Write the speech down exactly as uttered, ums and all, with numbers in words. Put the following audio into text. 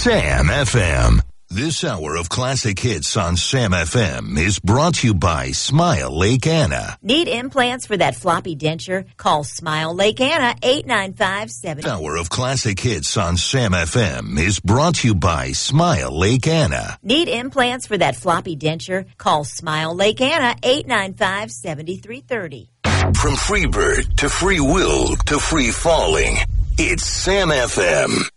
Sam F M. This hour of classic hits on Sam F M is brought to you by Smile Lake Anna. Need implants for that floppy denture? Call Smile Lake Anna, eight nine five seven. This hour of classic hits on Sam F M is brought to you by Smile Lake Anna. Need implants for that floppy denture? Call Smile Lake Anna, eight nine five seven three three zero. From Freebird to Free Will to Free Falling, it's Sam F M.